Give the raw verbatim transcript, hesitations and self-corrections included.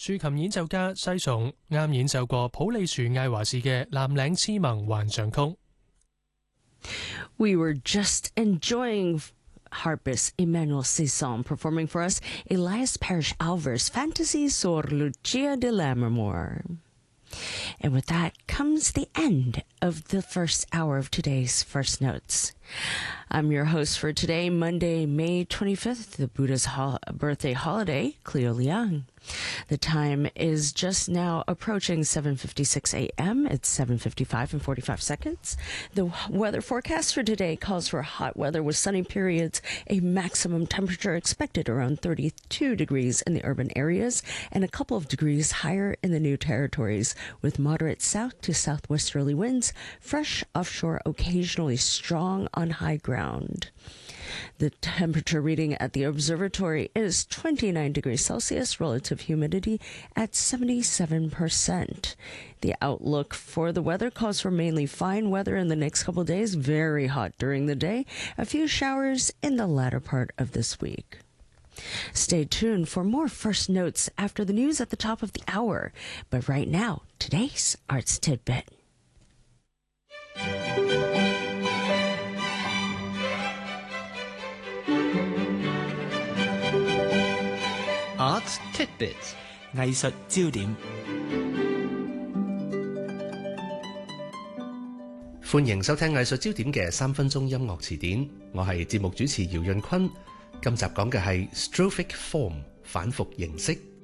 豎琴演奏家西崇啱演奏過普利殊艾華士嘅藍嶺痴盟幻想曲。 We were just enjoying harpist Emmanuel Sisson performing for us Elias Parrish Alvar's Fantasy sur Lucia de Lammermoor. And with that comes the end of the first hour of today's First Notes. I'm your host for today, Monday, May twenty-fifth, the Buddha's ho- birthday holiday, Cleo Liang. The time is just now approaching seven fifty-six a.m. It's seven fifty-five and forty-five seconds. The weather forecast for today calls for hot weather with sunny periods, a maximum temperature expected around thirty-two degrees in the urban areas and a couple of degrees higher in the new territories, with moderate south to southwesterly winds, fresh offshore, occasionally strong on high ground. The temperature reading at the observatory is twenty-nine degrees Celsius, relative humidity at seventy-seven percent. The outlook for the weather calls for mainly fine weather in the next couple of days, very hot during the day, a few showers in the latter part of this week. Stay tuned for more First Notes after the news at the top of the hour. But right now, today's Arts Tidbit. Arts Tidbits 藝術焦點， 歡迎收聽藝術焦點嘅三分鐘音樂詞典，我係節目主持姚潤坤。今集講嘅係 Strophic Form 反復形式。